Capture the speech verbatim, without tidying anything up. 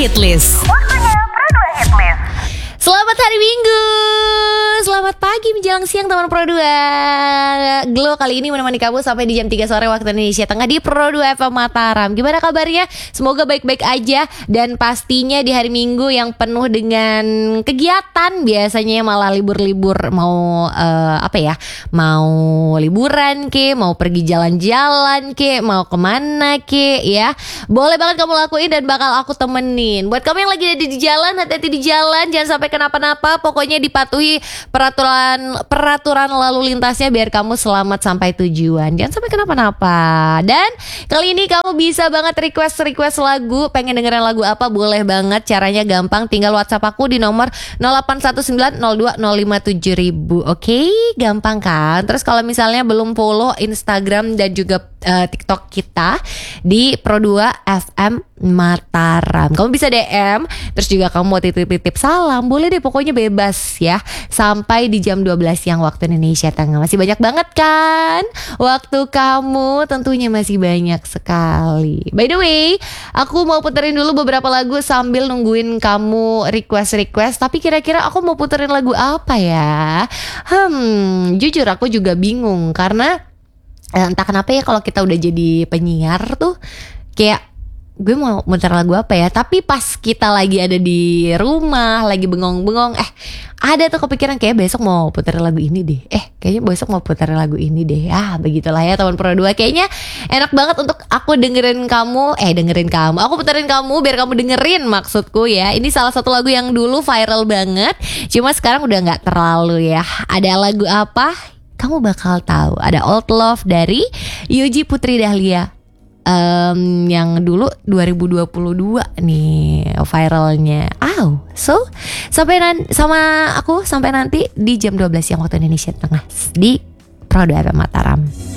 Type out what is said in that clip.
Hitlist. Waktunya Pro dua Hitlist. Selamat hari Minggu, selamat pagi menjelang siang teman Pro dua. Glo kali ini menemani kamu sampai di jam tiga sore waktu Indonesia Tengah di Pro dua F M Mataram. Gimana kabarnya? Semoga baik-baik aja. Dan pastinya di hari Minggu yang penuh dengan kegiatan. Biasanya malah libur-libur. Mau uh, apa ya? Mau liburan ke, mau pergi jalan-jalan ke, mau kemana ke ya. Boleh banget kamu lakuin dan bakal aku temenin. Buat kamu yang lagi ada di jalan, hati-hati di jalan, jangan sampai kenapa-napa. Pokoknya dipatuhi peraturan peraturan lalu lintasnya biar kamu selamat sampai tujuan. Jangan sampai kenapa-napa. Dan kali ini kamu bisa banget request-request lagu. Pengen dengerin lagu apa? Boleh banget. Caranya gampang. Tinggal WhatsApp aku di nomor nol delapan satu sembilan nol dua nol lima tujuh ribu. Oke, gampang kan? Terus kalau misalnya belum follow Instagram dan juga uh, TikTok kita di Pro dua F M Mataram, kamu bisa D M. Terus juga kamu mau titip-titip salam, boleh deh, pokoknya bebas ya. Sampai di jam dua belas siang waktu Indonesia Tengah. Masih banyak banget kan waktu kamu, tentunya masih banyak sekali. By the way, aku mau puterin dulu beberapa lagu sambil nungguin kamu request-request. Tapi kira-kira aku mau puterin lagu apa ya? Hmm, jujur aku juga bingung. Karena entah kenapa ya, kalau kita udah jadi penyiar tuh kayak gue mau muter lagu apa ya. Tapi pas kita lagi ada di rumah, lagi bengong-bengong, Eh ada tuh kepikiran kayak besok mau puterin lagu ini deh. Eh kayaknya besok mau puterin lagu ini deh. Ah begitulah ya teman Pro dua. Kayaknya enak banget untuk aku dengerin kamu. Eh dengerin kamu Aku puterin kamu biar kamu dengerin, maksudku ya. Ini salah satu lagu yang dulu viral banget, cuma sekarang udah gak terlalu ya. Ada lagu apa? Kamu bakal tahu. Ada Old Love dari Yuji Putri Dahlia. Um, yang dulu dua ribu dua puluh dua nih viralnya. Aw, so sampai nan- sama aku sampai nanti di jam dua belas siang waktu Indonesia Tengah di Pro dua F M Mataram.